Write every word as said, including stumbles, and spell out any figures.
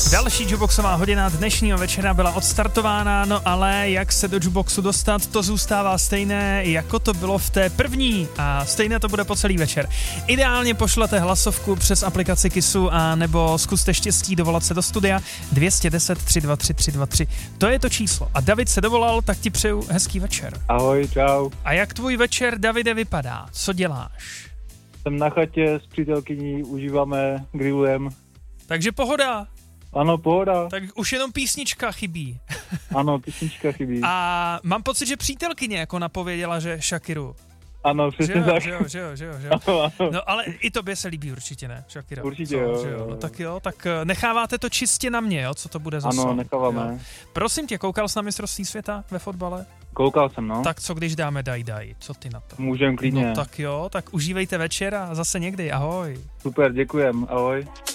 Další Jukeboxová hodina dnešního večera byla odstartována, no ale jak se do Jukeboxu dostat, to zůstává stejné, jako to bylo v té první a stejné to bude po celý večer. Ideálně pošlete hlasovku přes aplikaci Kissu a nebo zkuste štěstí dovolat se do studia dvě stě deset tři dva tři tři dva tři. To je to číslo. A David se dovolal, tak ti přeju hezký večer. Ahoj, čau. A jak tvůj večer, Davide, vypadá? Co děláš? Jsem na chatě s přítelkyní, užíváme, grillujeme. Takže pohoda. Ano, pohoda. Tak už jenom písnička chybí. Ano, písnička chybí. A mám pocit, že přítelkyně jako napověděla, že Shakiru. Ano, přesně že jo, tak. Že jo, že jo, že jo, že jo. Ano, ano. No ale i tobě se líbí určitě, ne? Shakira. Určitě, co, jo, že jo. jo. No tak jo, tak necháváte to čistě na mě, jo? Co to bude za Ano, song, necháváme. jo? Prosím tě, koukal jsi na mistrovství světa ve fotbale? Koukal jsem, no. Tak co když dáme Daj Daj? Co ty na to? Můžem klidně. No tak jo, tak užívejte večer a zase někdy, ahoj. Super, děkujem, ahoj.